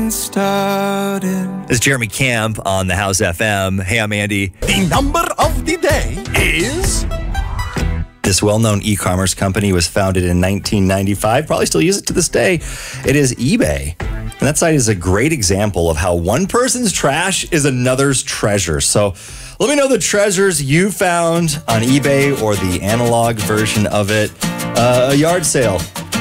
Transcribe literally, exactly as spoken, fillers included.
getting started. It's Jeremy Camp on the House F M. Hey, I'm Andy. The number of the day is... This well-known e-commerce company was founded in nineteen ninety-five. Probably still use it to this day. It is eBay. And that site is a great example of how one person's trash is another's treasure. So let me know the treasures you found on eBay or the analog version of it. Uh, a yard sale